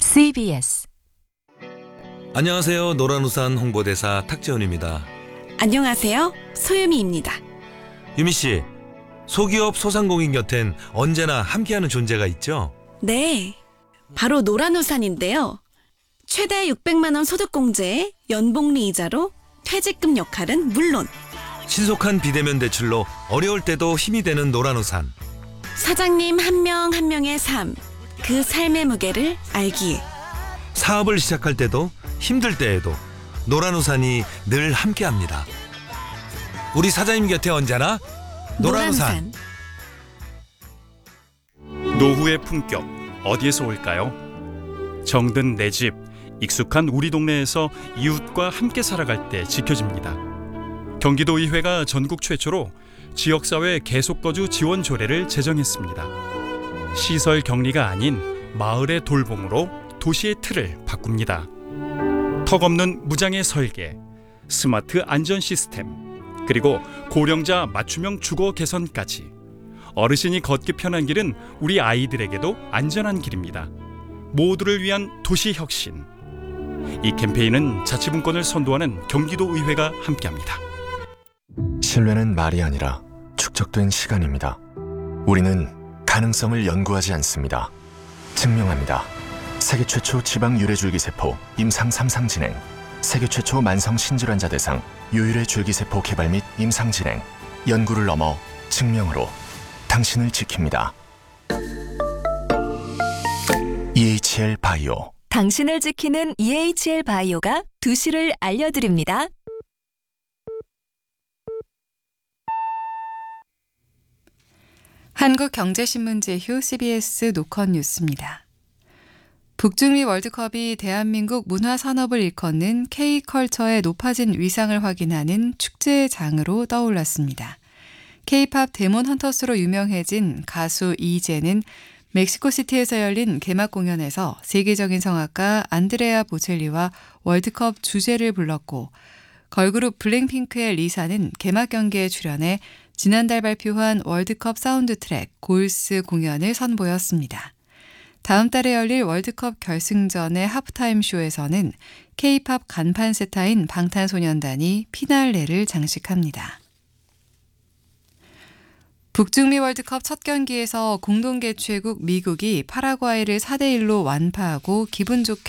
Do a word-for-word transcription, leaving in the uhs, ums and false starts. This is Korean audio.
씨비에스. 안녕하세요. 노란우산 홍보대사 탁재훈입니다. 안녕하세요. 소유미입니다. 유미씨, 소기업 소상공인 곁엔 언제나 함께하는 존재가 있죠? 네, 바로 노란우산인데요. 최대 육백만 원 소득공제에 연복리 이자로 퇴직금 역할은 물론 신속한 비대면 대출로 어려울 때도 힘이 되는 노란우산. 사장님 한 명 한 명의 삶, 그 삶의 무게를 알기에 사업을 시작할 때도 힘들 때에도 노란우산이 늘 함께합니다. 우리 사장님 곁에 언제나 노란우산. 노후의 품격 어디에서 올까요? 정든 내 집, 익숙한 우리 동네에서 이웃과 함께 살아갈 때 지켜집니다. 경기도의회가 전국 최초로 지역사회 계속거주 지원 조례를 제정했습니다. 시설 격리가 아닌 마을의 돌봄으로 도시의 틀을 바꿉니다. 턱없는 무장의 설계, 스마트 안전 시스템, 그리고 고령자 맞춤형 주거 개선까지 어르신이 걷기 편한 길은 우리 아이들에게도 안전한 길입니다. 모두를 위한 도시 혁신. 이 캠페인은 자치분권을 선도하는 경기도의회가 함께합니다. 신뢰는 말이 아니라 축적된 시간입니다. 우리는 가능성을 연구하지 않습니다. 증명합니다. 세계 최초 지방 유래줄기세포 임상 삼 상 진행, 세계 최초 만성 신질환자 대상 유일의 줄기세포 개발 및 임상 진행, 연구를 넘어 증명으로 당신을 지킵니다. 이에이치엘 바이오. 당신을 지키는 이에이치엘 바이오가 두시를 알려드립니다. 한국경제신문 제휴 씨비에스 노컷 뉴스입니다. 북중미 월드컵이 대한민국 문화산업을 일컫는 K컬처의 높아진 위상을 확인하는 축제의 장으로 떠올랐습니다. K-팝 데몬 헌터스로 유명해진 가수 이재는 멕시코시티에서 열린 개막 공연에서 세계적인 성악가 안드레아 보첼리와 월드컵 주제를 불렀고, 걸그룹 블랙핑크의 리사는 개막 경기에 출연해 지난달 발표한 월드컵 사운드 트랙 골스 공연을 선보였습니다. 다음 달에 열릴 월드컵 결승전의 하프타임 쇼에서는 K-팝 간판 세타인 방탄소년단이 피날레를 장식합니다. 북중미 월드컵 첫 경기에서 공동 개최국 미국이 파라과이를 사 대 일로 완파하고 기분 좋게